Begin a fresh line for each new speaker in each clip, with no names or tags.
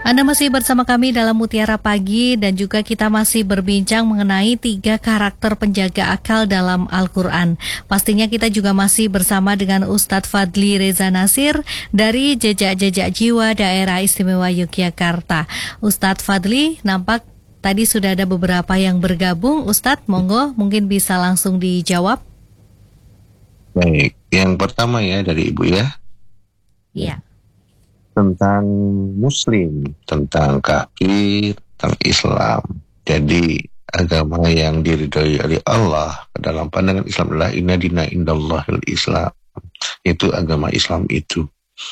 Anda masih bersama kami dalam Mutiara Pagi dan juga kita masih berbincang mengenai 3 karakter penjaga akal dalam Al-Quran. Pastinya kita juga masih bersama dengan Ustadz Fadli Reza Nasir dari Jejak-Jejak Jiwa Daerah Istimewa Yogyakarta. Ustadz Fadli, nampak tadi sudah ada beberapa yang bergabung. Ustadz, monggo mungkin bisa langsung dijawab.
Baik, yang pertama ya dari Ibu ya.
Iya.
Tentang Muslim, tentang kafir, tentang Islam. Jadi agama yang diridhoi oleh Allah dalam pandangan Islam adalah inna dina indallahil Islam. Itu agama Islam itu.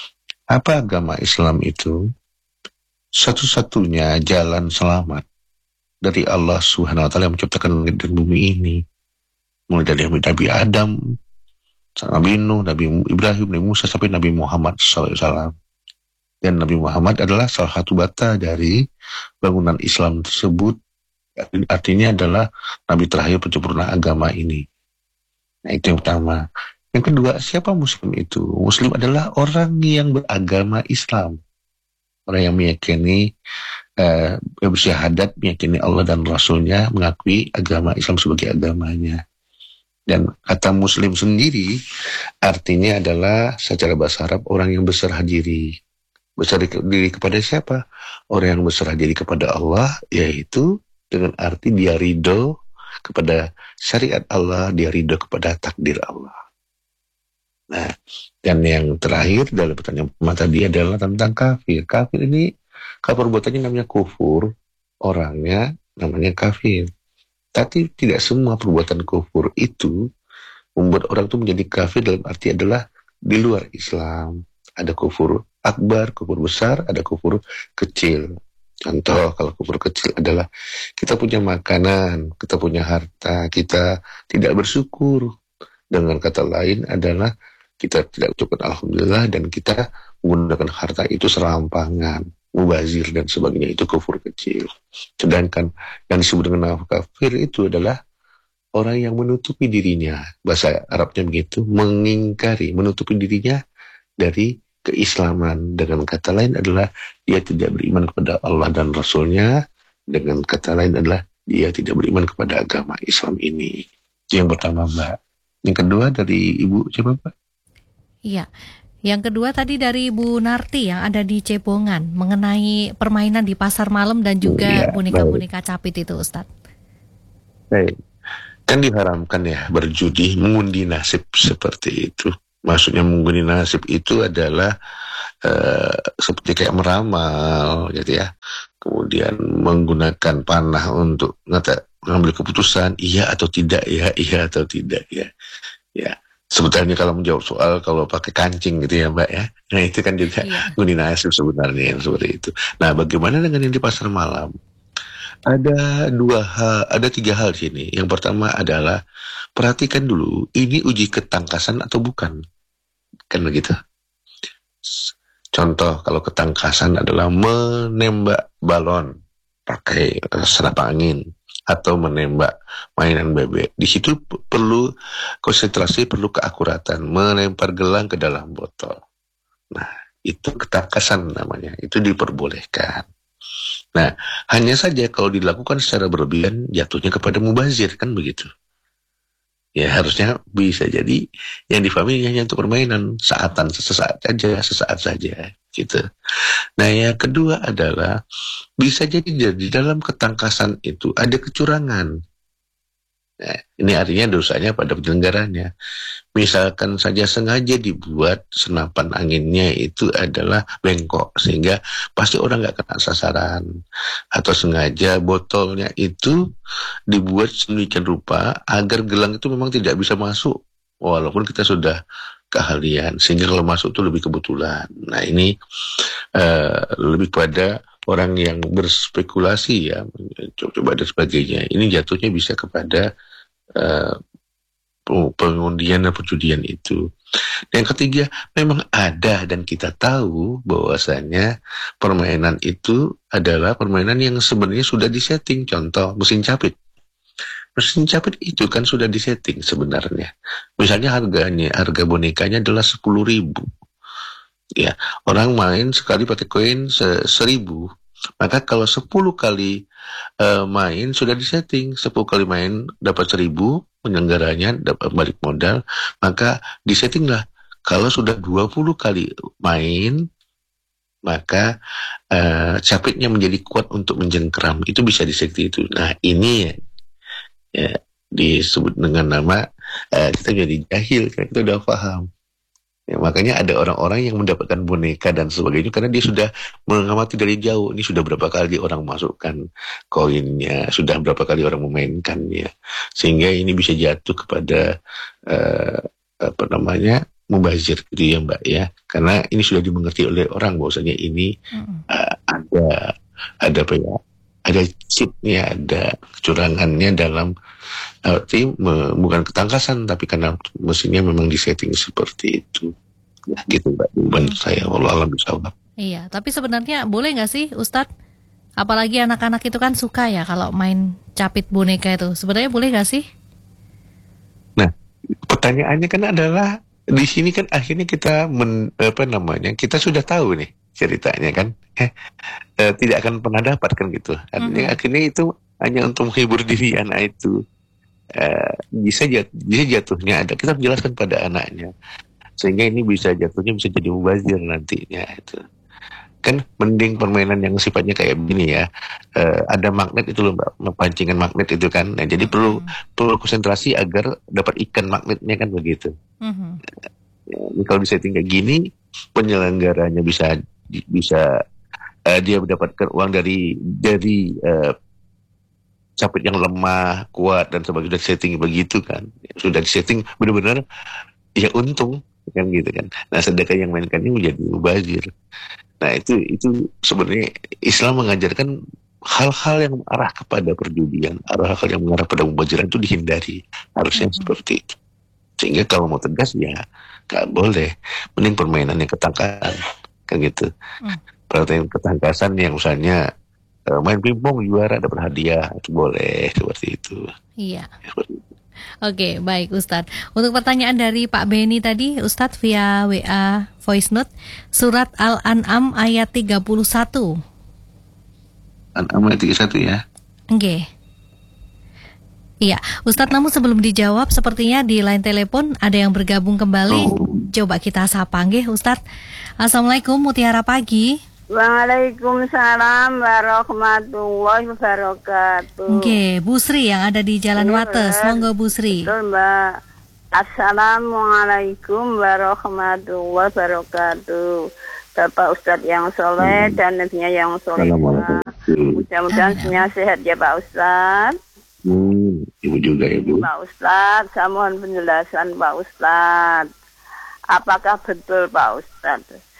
Apa agama Islam itu? Satu-satunya jalan selamat dari Allah Subhanahu wa taala yang menciptakan langit dan bumi ini. Mulai dari Nabi Adam, Nabi Nuh, Nabi Ibrahim, Nabi Musa sampai Nabi Muhammad SAW. Dan Nabi Muhammad adalah salah satu bata dari bangunan Islam tersebut. Artinya adalah Nabi terakhir penyempurna agama ini. Nah, itu yang pertama. Yang kedua, siapa Muslim itu? Muslim adalah orang yang beragama Islam. Orang yang meyakini, bersyahadat, meyakini Allah dan Rasulnya, mengakui agama Islam sebagai agamanya. Dan kata Muslim sendiri, artinya adalah secara bahasa Arab, orang yang berserah diri. Berserah diri kepada siapa? Orang yang berserah diri kepada Allah, yaitu dengan arti dia ridho kepada syariat Allah, dia ridho kepada takdir Allah. Nah, dan yang terakhir dalam pertanyaan tadi adalah tentang kafir. Kafir ini, perbuatannya namanya kufur, orangnya namanya kafir. Tapi tidak semua perbuatan kufur itu membuat orang itu menjadi kafir dalam arti adalah di luar Islam. Ada kufur akbar, kufur besar, ada kufur kecil. Contoh, kalau kufur kecil adalah kita punya makanan, kita punya harta, kita tidak bersyukur. Dengan kata lain adalah kita tidak ucapkan alhamdulillah dan kita menggunakan harta itu serampangan, mubazir dan sebagainya, itu kufur kecil. Sedangkan yang disebut dengan kafir itu adalah orang yang menutupi dirinya, bahasa Arabnya begitu, mengingkari, menutupi dirinya dari keislaman. Dengan kata lain adalah dia tidak beriman kepada Allah dan Rasulnya. Dengan kata lain adalah dia tidak beriman kepada agama Islam ini. Itu yang pertama, Mbak. Yang kedua dari Ibu siapa, Pak?
Iya. Yang kedua tadi dari Ibu Narti yang ada di Cepongan mengenai permainan di pasar malam dan juga boneka-boneka capit itu, Ustadz.
Baik. Kan diharamkan ya berjudi, mengundi nasib seperti itu. Maksudnya mengundi nasib itu adalah seperti kayak meramal gitu ya. Kemudian menggunakan panah untuk mengambil keputusan iya atau tidak ya, iya atau tidak ya. Ya. Sebetulnya kalau menjawab soal kalau pakai kancing gitu ya Mbak ya. Nah itu kan juga mengundi nasib sebenarnya yang seperti itu. Nah bagaimana dengan yang di pasar malam? Ada 3 hal di sini. Yang pertama adalah perhatikan dulu, ini uji ketangkasan atau bukan? Kan begitu. Contoh, kalau ketangkasan adalah menembak balon pakai senapan angin atau menembak mainan bebek. Di situ perlu konsentrasi, perlu keakuratan, melempar gelang ke dalam botol. Nah, itu ketangkasan namanya, itu diperbolehkan. Nah, hanya saja kalau dilakukan secara berlebihan jatuhnya kepada mubazir, kan begitu. Ya harusnya bisa jadi yang difahami hanya untuk permainan sesaat saja gitu. Nah, yang kedua adalah bisa jadi di dalam ketangkasan itu ada kecurangan. Nah, ini artinya dosanya pada penyelenggaranya. Misalkan saja sengaja dibuat senapan anginnya itu adalah bengkok sehingga pasti orang nggak kena sasaran, atau sengaja botolnya itu dibuat sedemikian rupa agar gelang itu memang tidak bisa masuk walaupun kita sudah keahlian, sehingga kalau masuk itu lebih kebetulan. Nah ini lebih pada orang yang berspekulasi ya, coba dan sebagainya. Ini jatuhnya bisa kepada pengundian dan perjudian itu. Yang ketiga, memang ada dan kita tahu bahwasanya permainan itu adalah permainan yang sebenarnya sudah disetting. Contoh, mesin capit. Mesin capit itu kan sudah disetting sebenarnya. Misalnya harga bonekanya adalah 10.000. Ya, orang main sekali pakai koin 1.000. Maka kalau 10 kali main sudah disetting, 10 kali main dapat 1.000, penyelenggaranya dapat balik modal, maka disettinglah kalau sudah 20 kali main, maka capitnya menjadi kuat untuk menjengkeram. Itu bisa disetting itu. Nah, ini ya disebut dengan nama kita jadi jahil, kan kita udah paham. Ya, makanya ada orang-orang yang mendapatkan boneka dan sebagainya karena dia sudah mengamati dari jauh. Ini sudah berapa kali orang masukkan koinnya, sudah berapa kali orang memainkannya, sehingga ini bisa jatuh kepada mubazir gitu ya Mbak ya. Karena ini sudah dimengerti oleh orang bahwasanya ini ada apa ya? Ada chipnya, ada kecurangannya dalam arti bukan ketangkasan, tapi karena mesinnya memang disetting seperti itu. Ya, gitu Mbak, jawaban saya. Wallahu a'lam bishawab.
Iya, tapi sebenarnya boleh nggak sih Ustadz? Apalagi anak-anak itu kan suka ya kalau main capit boneka itu. Sebenarnya boleh nggak sih?
Nah, pertanyaannya kan adalah di sini kan akhirnya kita kita sudah tahu nih ceritanya kan, tidak akan pernah dapat kan gitu. Artinya akhirnya itu hanya untuk menghibur diri anak itu. Bisa jatuhnya ada, kita harus jelaskan pada anaknya sehingga ini bisa jatuhnya bisa jadi mubazir nantinya. Itu kan mending permainan yang sifatnya kayak begini ya, ada magnet itu loh Mbak, pancingan magnet itu kan. Nah, jadi perlu konsentrasi agar dapat ikan magnetnya kan begitu. Ya, kalau disetting kayak gini, penyelenggaranya bisa dia mendapatkan uang dari capit yang lemah, kuat dan sebagainya. Sudah setting begitu kan, sudah disetting benar-benar ya untung kan gitu kan. Nah, sedekah yang mainkan ini menjadi mubazir. Nah, itu sebenarnya Islam mengajarkan hal-hal yang mengarah kepada perjudian, hal-hal yang mengarah pada mubaziran itu dihindari, harusnya seperti itu. Sehingga kalau mau tegas ya nggak boleh, mending permainan yang ketangkasan kan gitu. Permainan ketangkasan yang misalnya main pingpong juara dapat hadiah, itu boleh seperti itu.
Iya. Oke, baik Ustadz. Untuk pertanyaan dari Pak Beni tadi, Ustadz via WA voice note, surat Al-An'am ayat 31.
An'am ayat 31 ya.
Oke. Iya, Ustadz, namun sebelum dijawab, sepertinya di line telepon ada yang bergabung kembali. Coba kita sapa, nggih, Ustadz. Assalamualaikum, Mutiara Pagi.
Waalaikumsalam warahmatullahi wabarakatuh.
Oke, Bu Sri yang ada di Jalan Wates. Monggo Bu Sri.
Betul Mbak. Assalamualaikum warahmatullahi wabarakatuh. Bapak Ustadz yang soleh dan Nabinya yang soleh. Mudah-mudahan semuanya sehat ya Pak Ustadz.
Ibu juga ya Bu.
Pak Ustadz, saya mohon penjelasan Pak Ustadz. Apakah betul Pak Ustadz?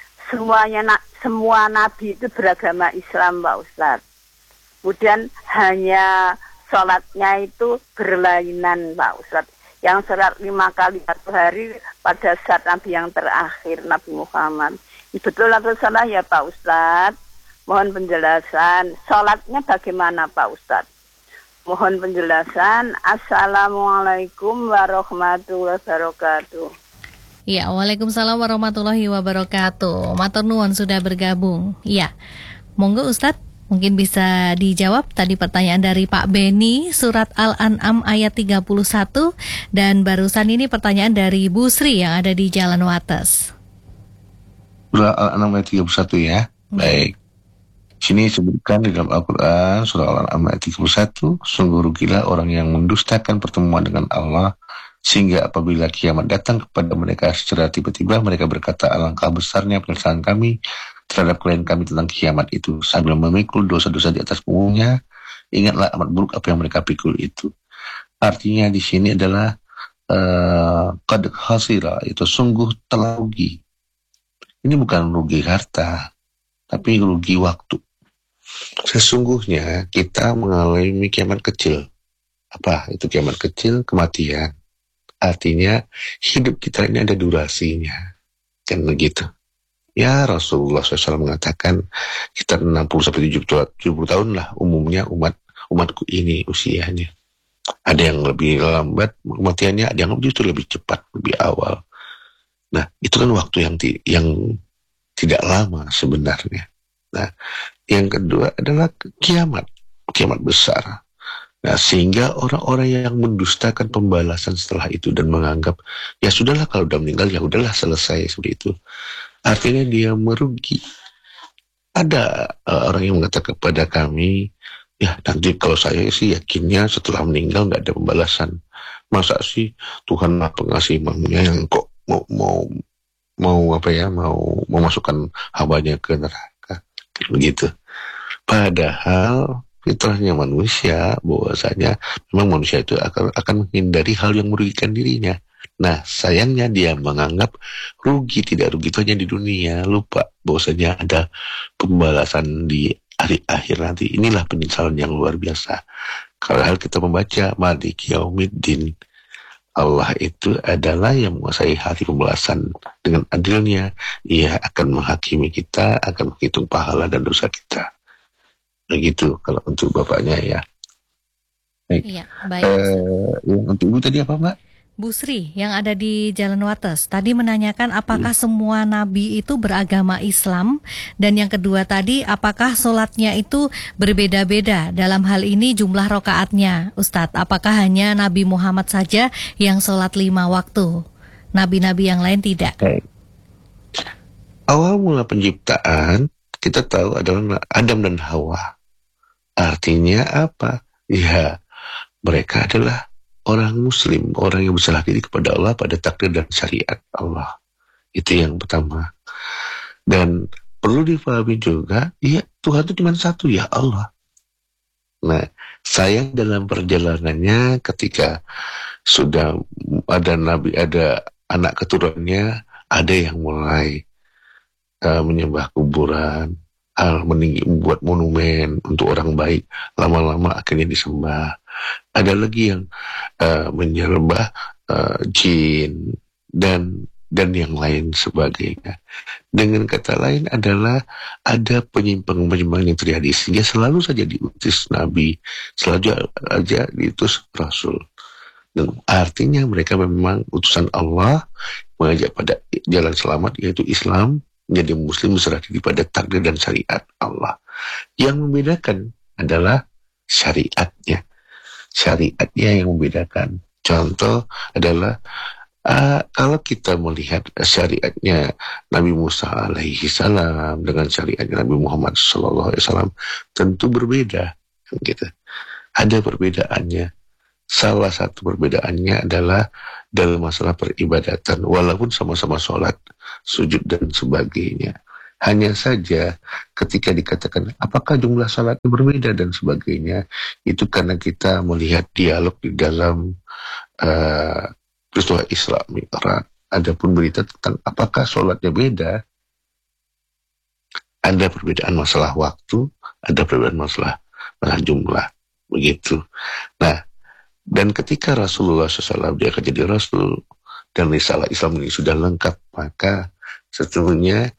Semua nabi itu beragama Islam Pak Ustadz. Kemudian hanya sholatnya itu berlainan Pak Ustadz. Yang sholat 5 kali 1 hari pada saat nabi yang terakhir, Nabi Muhammad. Betul atau salah ya Pak Ustadz? Mohon penjelasan. Sholatnya bagaimana Pak Ustadz? Mohon penjelasan. Assalamualaikum warahmatullahi wabarakatuh.
Ya, waalaikumsalam warahmatullahi wabarakatuh. Matur nuwun sudah bergabung. Ya, monggo Ustadz, mungkin bisa dijawab tadi pertanyaan dari Pak Beni, surat Al-An'am ayat 31, dan barusan ini pertanyaan dari Bu Sri yang ada di Jalan Wates.
Surah Al-An'am ayat 31 ya. Baik. Sini disebutkan di dalam Al-Quran, surah Al-An'am ayat 31, sungguh rugilah orang yang mendustakan pertemuan dengan Allah, sehingga apabila kiamat datang kepada mereka secara tiba-tiba, mereka berkata, alangkah besarnya penyesalan kami terhadap klien kami tentang kiamat itu, sambil memikul dosa-dosa di atas punggungnya. Ingatlah amat buruk apa yang mereka pikul itu. Artinya di sini adalah qad khasira, itu sungguh telah rugi. Ini bukan rugi harta, tapi rugi waktu. Sesungguhnya kita mengalami kiamat kecil. Apa itu kiamat kecil? Kematian. Artinya hidup kita ini ada durasinya, kan begitu. Ya, Rasulullah SAW mengatakan kita 60-70 tahun lah umumnya umatku ini usianya. Ada yang lebih lambat kematiannya, ada yang justru lebih cepat, lebih awal. Nah, itu kan waktu yang tidak lama sebenarnya. Nah, yang kedua adalah kiamat, kiamat besar. Nah, sehingga orang-orang yang mendustakan pembalasan setelah itu dan menganggap, ya sudahlah kalau udah meninggal, ya udahlah selesai seperti itu. Artinya dia merugi. Ada orang yang mengatakan kepada kami, ya nanti kalau saya sih yakinnya setelah meninggal nggak ada pembalasan. Masa sih Tuhan Maha Pengasih yang kok mau apa ya, mau memasukkan hambanya ke neraka, begitu. Padahal fitrahnya manusia bahwasanya memang manusia itu akan menghindari hal yang merugikan dirinya. Nah, sayangnya dia menganggap rugi tidak rugi itu hanya di dunia, lupa bahwasanya ada pembalasan di hari akhir nanti. Inilah penyesalan yang luar biasa. Kalau hal kita membaca Maliki Yaumiddin, Allah itu adalah yang menguasai hari pembalasan. Dengan adilnya, ia akan menghakimi kita, akan menghitung pahala dan dosa kita. Begitu kalau untuk bapaknya ya. Baik.
Iya, baik.
Untuk ibu tadi apa, Mbak?
Bu Sri yang ada di Jalan Wates tadi menanyakan apakah semua nabi itu beragama Islam, dan yang kedua tadi apakah sholatnya itu berbeda-beda, dalam hal ini jumlah rokaatnya. Ustadz, apakah hanya Nabi Muhammad saja yang sholat 5 waktu, nabi-nabi yang lain tidak?
Baik. Awal mula penciptaan kita tahu adalah Adam dan Hawa. Artinya apa? Ya, mereka adalah orang muslim, orang yang berserah diri kepada Allah pada takdir dan syariat Allah. Itu yang pertama. Dan perlu difahami juga, ya Tuhan itu cuma satu, ya Allah. Nah, sayang dalam perjalanannya ketika sudah ada nabi, ada anak keturunannya, ada yang mulai menyembah kuburan, membuat monumen untuk orang baik, lama-lama akhirnya disembah. Ada lagi yang menyembah jin dan yang lain sebagainya. Dengan kata lain adalah ada penyimpangan yang terjadi, sehingga selalu saja diutus nabi, selalu saja diutus rasul. Dan artinya mereka memang utusan Allah mengajak pada jalan selamat, yaitu Islam, menjadi muslim berserah diri pada takdir dan syariat Allah. Yang membedakan adalah syariatnya. Syariatnya yang membedakan. Contoh adalah kalau kita melihat syariatnya Nabi Musa alaihi salam dengan syariatnya Nabi Muhammad sallallahu alaihi wasallam tentu berbeda, gitu. Ada perbedaannya. Salah satu perbedaannya adalah dalam masalah peribadatan, walaupun sama-sama sholat, sujud dan sebagainya. Hanya saja ketika dikatakan apakah jumlah salatnya berbeda dan sebagainya, itu karena kita melihat dialog di dalam peristiwa Isra Mi'raj. Adapun berita tentang apakah sholatnya beda, ada perbedaan masalah waktu, ada perbedaan masalah jumlah, begitu. Nah, dan ketika Rasulullah SAW dia akan jadi Rasul dan risalah Islam ini sudah lengkap, maka sesungguhnya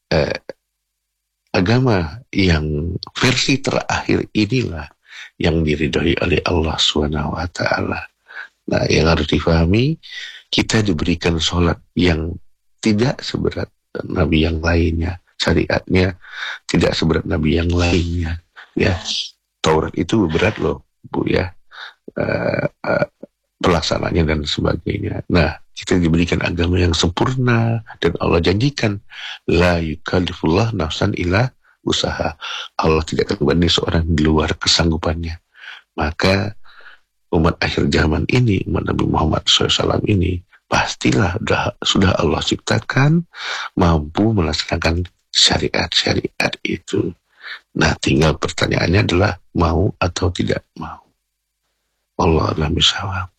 agama yang versi terakhir inilah yang diridhoi oleh Allah SWT. Nah, yang harus difahami, kita diberikan sholat yang tidak seberat Nabi yang lainnya, syariatnya tidak seberat Nabi yang lainnya. Ya, Taurat itu berat loh, Bu ya. Pelaksananya dan sebagainya. Nah, kita diberikan agama yang sempurna dan Allah janjikan la yukallifullah nafsan illa usaha. Allah tidak akan membebani seorang di luar kesanggupannya. Maka umat akhir zaman ini, umat Nabi Muhammad SAW ini pastilah sudah Allah ciptakan mampu melaksanakan syariat-syariat itu. Nah, tinggal pertanyaannya adalah mau atau tidak mau. Allah a'lam bishawab.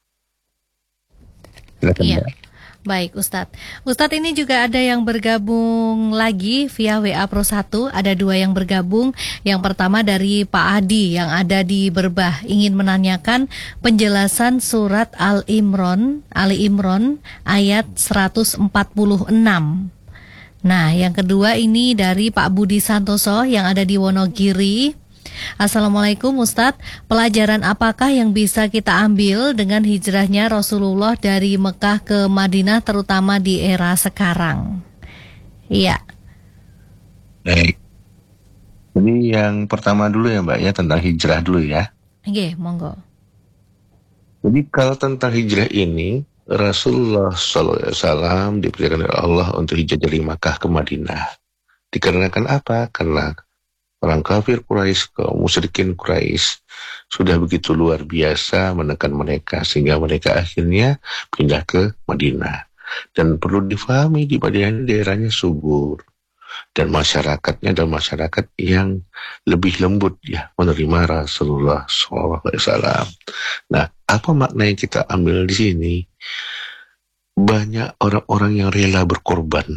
Iya. Baik, Ustadz. Ustadz, ini juga ada yang bergabung lagi via WA Pro 1. Ada 2 yang bergabung. Yang pertama dari Pak Adi yang ada di Berbah, ingin menanyakan penjelasan surat Ali Imran ayat 146. Nah, yang kedua ini dari Pak Budi Santoso yang ada di Wonogiri. Assalamualaikum Ustadz, pelajaran apakah yang bisa kita ambil dengan hijrahnya Rasulullah dari Mekah ke Madinah terutama di era sekarang? Iya.
Baik. Jadi yang pertama dulu ya Mbak ya, tentang hijrah dulu ya.
Nggih, monggo.
Jadi kalau tentang hijrah ini, Rasulullah SAW diperintahkan oleh Allah untuk hijrah dari Makkah ke Madinah. Dikarenakan apa? Karena orang kafir Quraisy, kaum musyrikin Quraisy sudah begitu luar biasa menekan mereka sehingga mereka akhirnya pindah ke Madinah. Dan perlu difahami di Madinah ini daerahnya subur dan masyarakatnya adalah masyarakat yang lebih lembut ya menerima Rasulullah SAW. Nah, apa makna yang kita ambil di sini? Banyak orang-orang yang rela berkorban,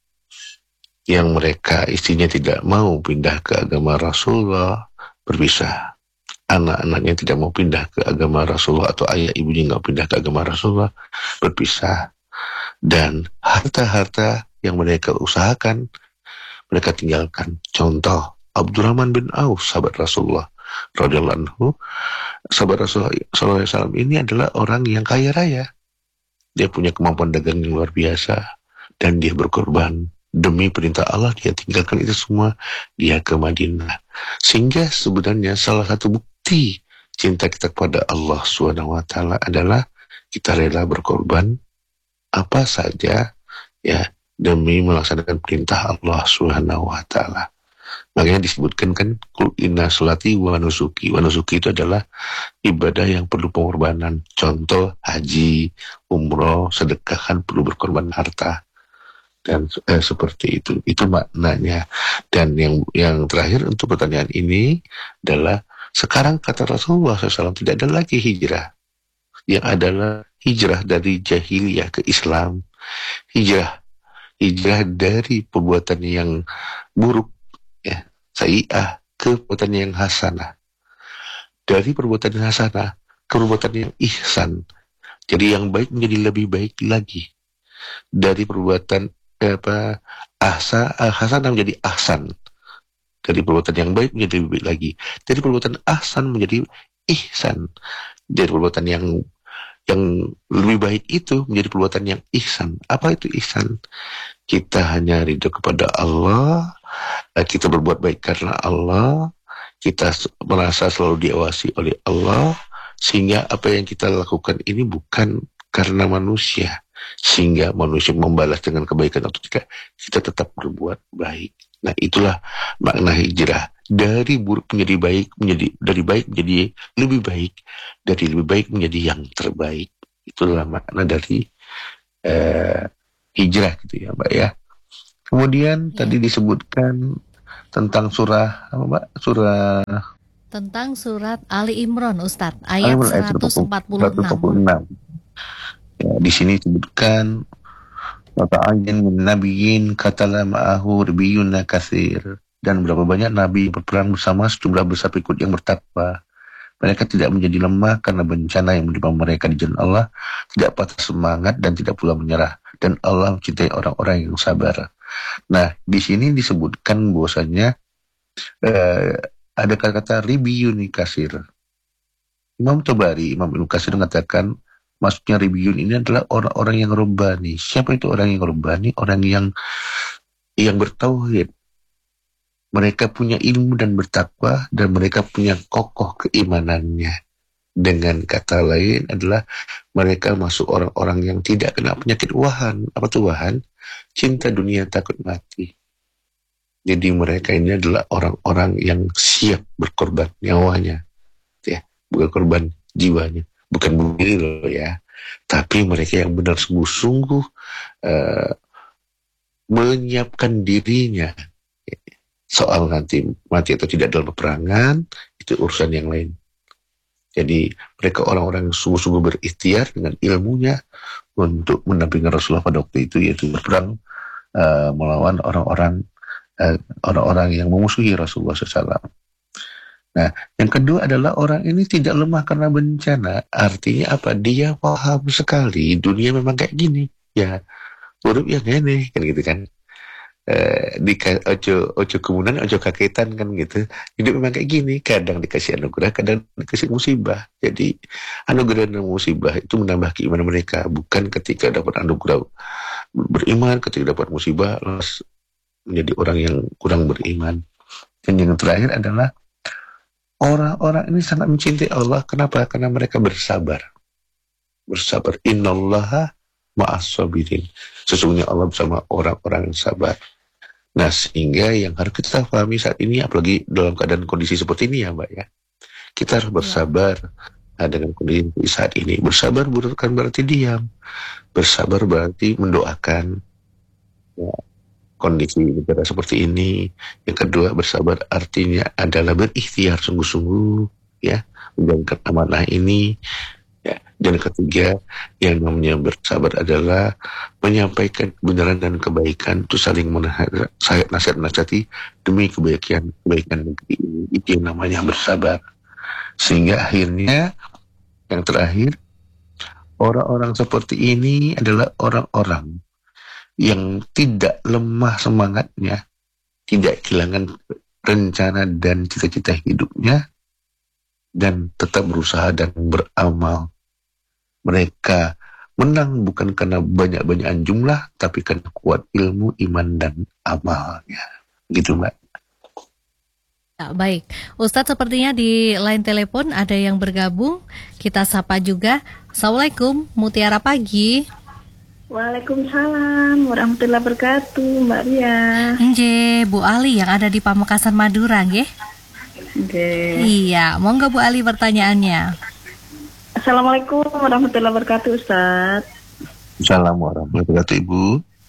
yang mereka istrinya tidak mau pindah ke agama Rasulullah, berpisah. Anak-anaknya tidak mau pindah ke agama Rasulullah atau ayah ibunya nggak pindah ke agama Rasulullah, berpisah. Dan harta-harta yang mereka usahakan, mereka tinggalkan. Contoh, Abdurrahman bin Auf, sahabat Rasulullah radhiyallahu anhu, sahabat Rasulullah SAW ini adalah orang yang kaya raya. Dia punya kemampuan dagang yang luar biasa dan dia berkorban demi perintah Allah. Dia tinggalkan itu semua, dia ke Madinah. Sehingga sebenarnya salah satu bukti cinta kita kepada Allah SWT adalah kita rela berkorban apa saja ya demi melaksanakan perintah Allah SWT. Makanya disebutkan kan, Qul inna sholati wa nusuki. Wa nusuki itu adalah ibadah yang perlu pengorbanan. Contoh haji, umroh, sedekah kan perlu berkorban harta. Dan seperti itu maknanya. Dan yang terakhir untuk pertanyaan ini adalah, sekarang kata Rasulullah SAW tidak ada lagi hijrah. Yang adalah hijrah dari jahiliyah ke Islam. Hijrah dari perbuatan yang buruk ya, sayyi'ah, ke perbuatan yang hasanah. Dari perbuatan yang hasanah ke perbuatan yang ihsan. Jadi yang baik menjadi lebih baik lagi. Dari perbuatan hasanah menjadi ahsan. Dari perbuatan yang baik menjadi lebih baik lagi. Dari perbuatan ahsan menjadi ihsan. Dari perbuatan yang lebih baik itu menjadi perbuatan yang ihsan. Apa itu ihsan? Kita hanya ridho kepada Allah, kita berbuat baik karena Allah, kita merasa selalu diawasi oleh Allah, sehingga apa yang kita lakukan ini bukan karena manusia, sehingga manusia membalas dengan kebaikan atau tidak, kita tetap berbuat baik. Nah, itulah makna hijrah. Dari buruk menjadi baik, dari baik menjadi lebih baik, dari lebih baik menjadi yang terbaik. Itulah makna dari hijrah gitu ya Mbak ya. Kemudian tadi disebutkan tentang surah apa Mbak?
Tentang surat Ali Imran Ustadz, ayat 146.
Ya, di sini disebutkan wata'ayyan min nabiyyin qatala ma'ahu ribiyuna katsir. Dan berapa banyak nabi berperang bersama sejumlah besar pengikut yang bertakwa. Mereka tidak menjadi lemah karena bencana yang menimpa mereka di jalan Allah, tidak patah semangat dan tidak pula menyerah. Dan Allah mencintai orang-orang yang sabar. Nah, di sini disebutkan bahwasanya ada kata-kata ribiyun kasir. Imam Tabari, Imam Ibnu Katsir mengatakan maksudnya ribiyun ini adalah orang-orang yang rubbani. Siapa itu orang yang rubbani? Orang yang bertauhid. Mereka punya ilmu dan bertakwa, dan mereka punya kokoh keimanannya. Dengan kata lain adalah mereka masuk orang-orang yang tidak kena penyakit wahan. Apa itu wahan? Cinta dunia, takut mati. Jadi mereka ini adalah orang-orang yang siap berkorban nyawanya, ya, bukan korban jiwanya, bukan bunuh diri loh ya. Tapi mereka yang benar sungguh-sungguh menyiapkan dirinya. Soal nanti mati atau tidak dalam peperangan, itu urusan yang lain. Jadi mereka orang-orang yang sungguh-sungguh berikhtiar dengan ilmunya untuk mendampingi Rasulullah pada waktu itu, yaitu berperang melawan orang-orang yang memusuhi Rasulullah SAW. Nah, yang kedua adalah orang ini tidak lemah karena bencana. Artinya apa? Dia paham sekali dunia memang kayak gini. Ya, urip yang ini kan gitu kan. Ojo kemudian ojo kagetan kan gitu. Hidup memang kayak gini, kadang dikasih anugerah, kadang dikasih musibah. Jadi anugerah dan musibah itu menambah keimanan mereka, bukan ketika dapat anugerah beriman, ketika dapat musibah menjadi orang yang kurang beriman. Dan yang terakhir adalah orang-orang ini sangat mencintai Allah. Kenapa? Karena mereka bersabar. Bersabar. Innallaha ma'as-sabirin. Sesungguhnya Allah bersama orang-orang yang sabar. Nah, sehingga yang harus kita pahami saat ini, apalagi dalam keadaan kondisi seperti ini ya Mbak ya, kita harus bersabar. Nah, dengan kondisi saat ini, bersabar bukan berarti diam. Bersabar berarti mendoakan ya, kondisi negara seperti ini. Yang kedua, bersabar artinya adalah berikhtiar sungguh-sungguh ya, menjalankan amanah ini ya. Dan ketiga, yang namanya bersabar adalah menyampaikan kebenaran dan kebaikan, itu saling nasihat-nasihati demi kebaikan negeri ini. Itu yang namanya bersabar. Sehingga akhirnya yang terakhir, orang-orang seperti ini adalah orang-orang yang tidak lemah semangatnya, tidak kehilangan rencana dan cita-cita hidupnya, dan tetap berusaha dan beramal. Mereka menang bukan karena banyak-banyakan jumlah, tapi karena kuat ilmu, iman, dan amalnya. Gitu Mbak.
Ya, baik, Ustadz sepertinya di line telepon ada yang bergabung. Kita sapa juga. Assalamualaikum, Mutiara Pagi.
Waalaikumsalam warahmatullahi wabarakatuh, Mbak Ria.
Nje, Bu Ali yang ada di Pamekasan Madura, nggih?
Nggih.
Iya, monggo Bu Ali pertanyaannya.
Assalamualaikum warahmatullahi wabarakatuh, Ustaz.
Assalamualaikum warahmatullahi wabarakatuh, Ibu.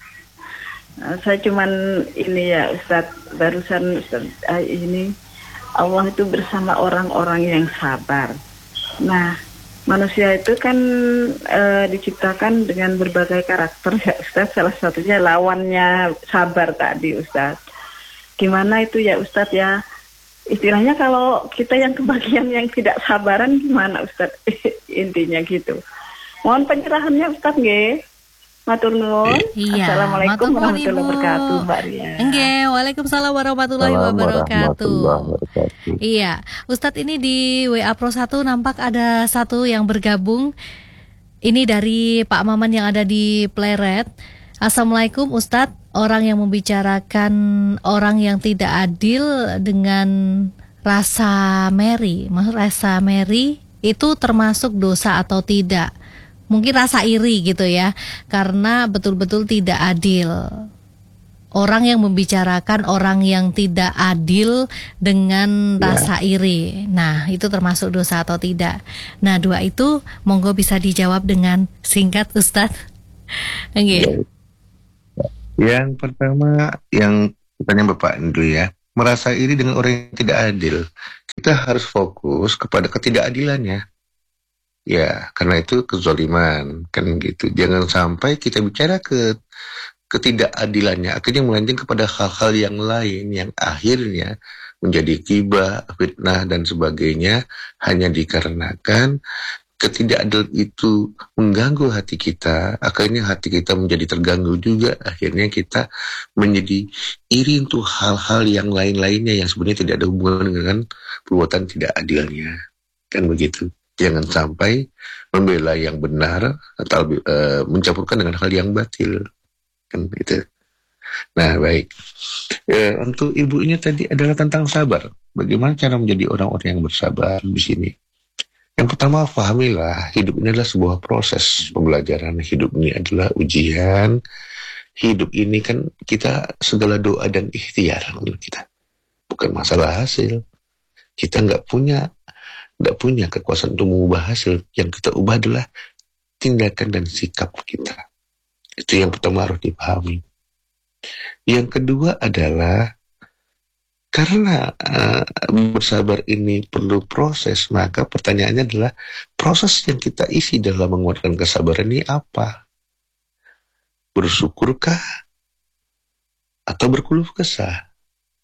Saya cuman ini ya, Ustaz, barusan Ustaz, ini Allah itu bersama orang-orang yang sabar. Nah, manusia itu kan diciptakan dengan berbagai karakter ya Ustaz, salah satunya lawannya sabar tadi Ustaz. Gimana itu ya Ustaz ya, istilahnya kalau kita yang kebagian yang tidak sabaran gimana Ustaz? Intinya gitu. Mohon pencerahannya Ustaz nggih. Matur nuwun.
Iya.
Assalamualaikum warahmatullahi wabarakatuh, Mbak Ria.
Nggih, waalaikumsalam warahmatullahi wabarakatuh. Iya, Ustadz ini di WA Pro 1 nampak ada satu yang bergabung. Ini dari Pak Maman yang ada di Pleret. Assalamualaikum Ustadz, orang yang membicarakan orang yang tidak adil dengan rasa meri itu termasuk dosa atau tidak? Mungkin rasa iri gitu ya, karena betul-betul tidak adil. Orang yang membicarakan orang yang tidak adil dengan rasa iri. Nah, itu termasuk dosa atau tidak? Nah, dua itu monggo bisa dijawab dengan singkat Ustadz. Okay.
Yang pertama, yang pertanyaan Bapak dulu ya, merasa iri dengan orang yang tidak adil. Kita harus fokus kepada ketidakadilannya. Ya, karena itu kezaliman, kan gitu. Jangan sampai kita bicara ketidakadilannya, akhirnya melenceng kepada hal-hal yang lain yang akhirnya menjadi ghibah, fitnah, dan sebagainya, hanya dikarenakan ketidakadilan itu mengganggu hati kita. Akhirnya hati kita menjadi terganggu juga, akhirnya kita menjadi iri untuk hal-hal yang lain-lainnya yang sebenarnya tidak ada hubungan dengan perbuatan tidak adilnya, kan begitu. Jangan sampai membela yang benar atau mencampurkan dengan hal yang batil, kan gitu. Nah, baik. Untuk ibunya tadi adalah tentang sabar. Bagaimana cara menjadi orang-orang yang bersabar di sini? Yang pertama, pahamilah hidup ini adalah sebuah proses pembelajaran. Hidup ini adalah ujian. Hidup ini kan kita segala doa dan ikhtiar menurut kita. Bukan masalah hasil. Kita nggak punya kekuasaan untuk mengubah hasil. Yang kita ubah adalah tindakan dan sikap kita. Itu yang pertama harus dipahami. Yang kedua adalah karena bersabar ini perlu proses, maka pertanyaannya adalah proses yang kita isi dalam menguatkan kesabaran ini apa? Bersyukurkah atau berkeluh kesah?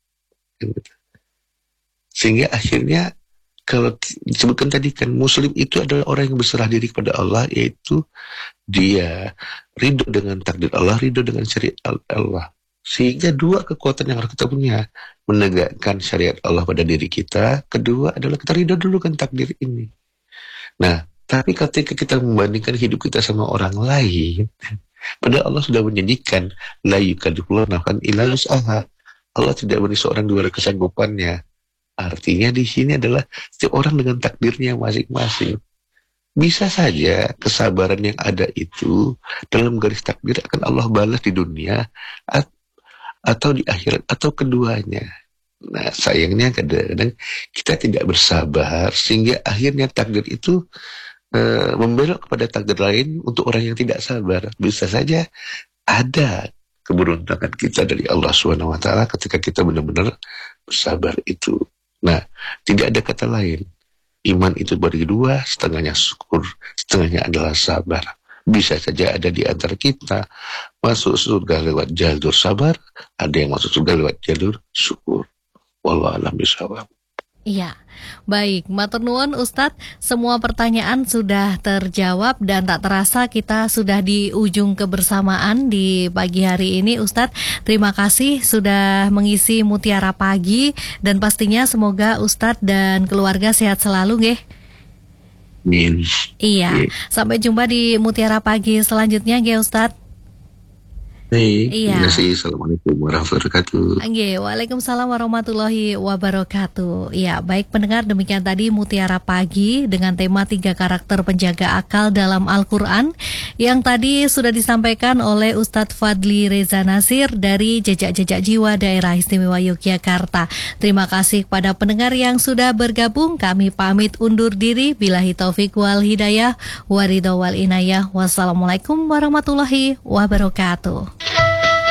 Sehingga akhirnya kalau disebutkan tadi kan, Muslim itu adalah orang yang berserah diri kepada Allah, yaitu dia ridho dengan takdir Allah, ridho dengan syariat Allah. Sehingga dua kekuatan yang harus kita punya, menegakkan syariat Allah pada diri kita. Kedua adalah kita ridho dulu kan takdir ini. Nah, tapi ketika kita membandingkan hidup kita sama orang lain, padahal Allah sudah menjanjikan la yukallifullahu nafsan illa wus'aha. Allah tidak beri seorang di luar kesanggupannya. Artinya di sini adalah setiap orang dengan takdirnya masing-masing. Bisa saja kesabaran yang ada itu dalam garis takdir akan Allah balas di dunia atau di akhirat atau keduanya. Nah, sayangnya kadang-kadang kita tidak bersabar sehingga akhirnya takdir itu membelok kepada takdir lain untuk orang yang tidak sabar. Bisa saja ada keberuntungan kita dari Allah SWT ketika kita benar-benar bersabar itu. Nah, tidak ada kata lain. Iman itu bagi dua, setengahnya syukur, setengahnya adalah sabar. Bisa saja ada di antara kita masuk surga lewat jalur sabar, ada yang masuk surga lewat jalur syukur. Wallahu a'lam bishawab.
Iya, baik. Matur nuwun Ustadz, semua pertanyaan sudah terjawab dan tak terasa kita sudah di ujung kebersamaan di pagi hari ini Ustadz. Terima kasih sudah mengisi Mutiara Pagi dan pastinya semoga Ustadz dan keluarga sehat selalu nggih.
Amin.
Iya, sampai jumpa di Mutiara Pagi selanjutnya nggih Ustadz.
Baik,
Iya.
terima kasih. Assalamualaikum warahmatullahi wabarakatuh.
Waalaikumsalam warahmatullahi wabarakatuh. Ya, baik pendengar, demikian tadi Mutiara Pagi dengan tema 3 karakter penjaga akal dalam Al-Quran yang tadi sudah disampaikan oleh Ustadz Fadli Reza Nasir dari Jejak-Jejak Jiwa Daerah Istimewa Yogyakarta. Terima kasih kepada pendengar yang sudah bergabung. Kami pamit undur diri. Billahi taufik wal hidayah, waridho wal inayah. Wassalamualaikum warahmatullahi wabarakatuh.